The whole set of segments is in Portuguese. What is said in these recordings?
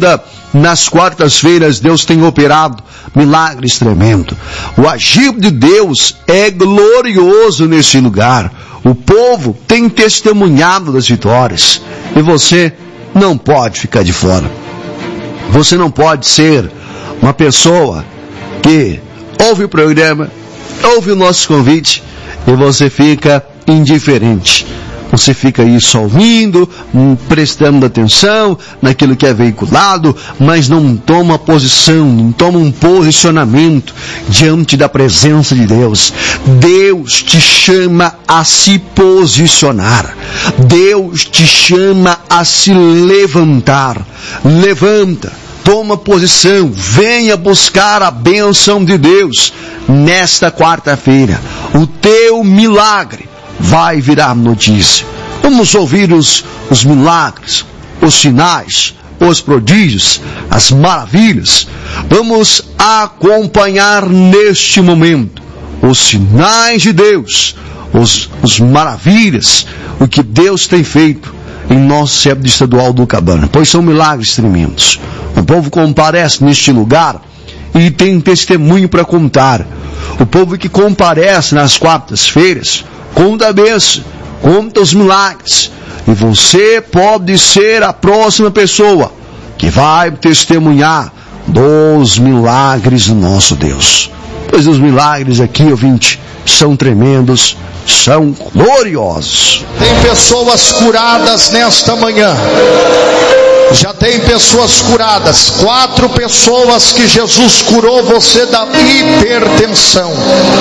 vida. Nas quartas-feiras, Deus tem operado milagres tremendos. O agir de Deus é glorioso nesse lugar. O povo tem testemunhado das vitórias. E você não pode ficar de fora. Você não pode ser uma pessoa que ouve o programa, ouve o nosso convite e você fica indiferente. Você fica aí só ouvindo, prestando atenção naquilo que é veiculado, mas não toma posição, não toma um posicionamento diante da presença de Deus. Deus te chama a se posicionar. Deus te chama a se levantar. Levanta, toma posição, venha buscar a bênção de Deus nesta quarta-feira. O teu milagre vai virar notícia. Vamos ouvir os milagres, os sinais, os prodígios, as maravilhas. Vamos acompanhar neste momento os sinais de Deus, os maravilhas, o que Deus tem feito em nosso CEP estadual do Cabana, pois são milagres tremendos. O povo comparece neste lugar e tem testemunho para contar. O povo que comparece nas quartas-feiras conta a bênção, conta os milagres. E você pode ser a próxima pessoa que vai testemunhar dos milagres do nosso Deus. Pois os milagres aqui, ouvinte, são tremendos, são gloriosos. Tem pessoas curadas nesta manhã. Já tem pessoas curadas. 4 pessoas que Jesus curou você da hipertensão.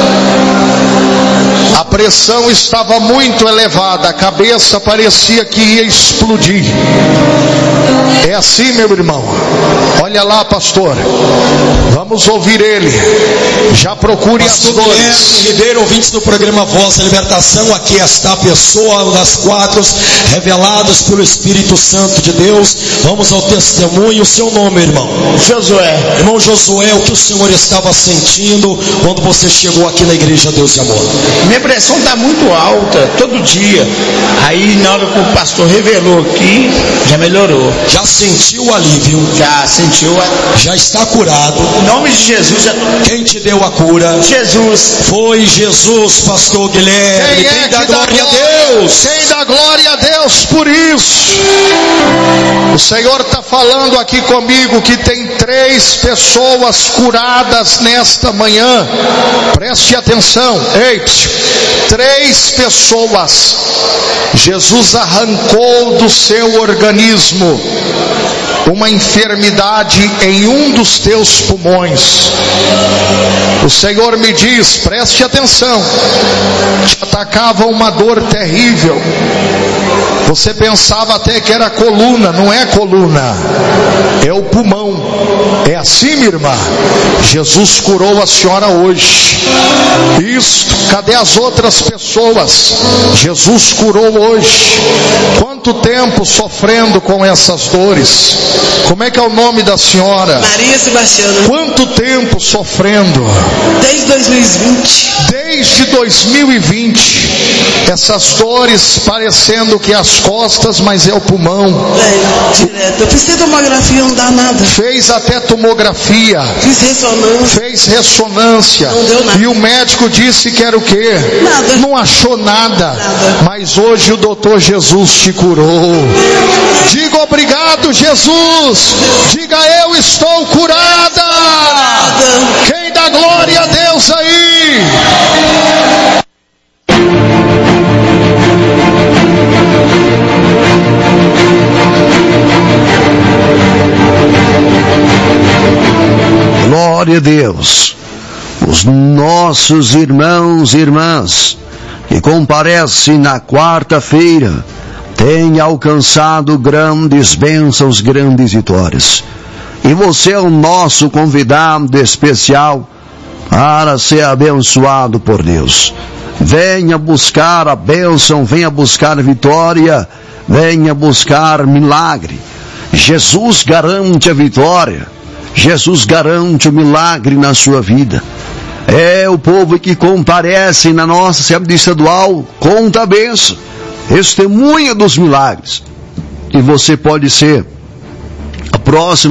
A pressão estava muito elevada, a cabeça parecia que ia explodir. É assim, meu irmão. Olha lá, pastor. Vamos ouvir ele. Já procure pastor as dores. Ribeiro, ouvintes do programa Voz da Libertação, aqui está a pessoa das 4 reveladas pelo Espírito Santo de Deus. Vamos ao testemunho. O seu nome, irmão? Josué. Irmão Josué, o que o senhor estava sentindo quando você chegou aqui na Igreja Deus e Amor? Minha pressão está muito alta, todo dia. Aí na hora que o pastor revelou aqui, já melhorou. Já sentiu o alívio? Já sentiu. Já está curado? Em nome de Jesus. Quem te deu a cura? Jesus. Foi Jesus, pastor Guilherme. Quem dá glória a Deus? Quem dá glória a Deus por isso? O Senhor está falando aqui comigo que tem 3 pessoas curadas nesta manhã. Preste atenção. Ei, 3 pessoas. Jesus arrancou do seu organismo uma enfermidade em um dos teus pulmões. O Senhor me diz, preste atenção, te atacava uma dor terrível. Você pensava até que era coluna, não é coluna, é o pulmão. É assim, minha irmã. Jesus curou a senhora hoje. Isso, cadê as outras pessoas? Jesus curou hoje. Quanto tempo sofrendo com essas dores? Como é que é o nome da senhora? Maria Sebastiana. Quanto tempo sofrendo? Desde 2020. Desde 2020. Essas dores parecendo que é as costas, mas é o pulmão. Direto. Eu fiz tomografia, não dá nada. Fez até tomografia. Fiz ressonância. Fez ressonância. Não deu nada. E o médico disse que era o quê? Nada. Não achou nada. Mas hoje o doutor Jesus te curou. Diga obrigado, Jesus. Diga eu estou curada. Quem dá glória a Deus aí? Glória a Deus. Os nossos irmãos e irmãs que comparecem na quarta-feira têm alcançado grandes bênçãos, grandes vitórias. E você é o nosso convidado especial para ser abençoado por Deus. Venha buscar a bênção, venha buscar a vitória, venha buscar milagre. Jesus garante a vitória. Jesus garante o milagre na sua vida. É o povo que comparece na nossa Assembleia Estadual, conta a bênção, testemunha dos milagres. E você pode ser a próxima